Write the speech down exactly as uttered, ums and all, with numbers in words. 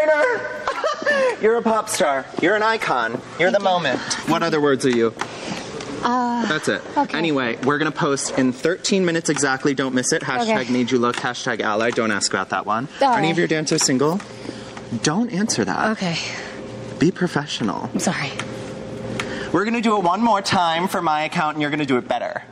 winner! You're a pop star. You're an icon. You're the moment. What other words are you? Uh, That's it. Okay. Anyway, we're going to post in thirteen minutes exactly. Don't miss it. Hashtag Okay. made you look. Hashtag ally. Don't ask about that one. All Are any right. of your dancers single? Don't answer that. Okay. Be professional. I'm sorry. We're going to do it one more time for my account, and you're going to do it better.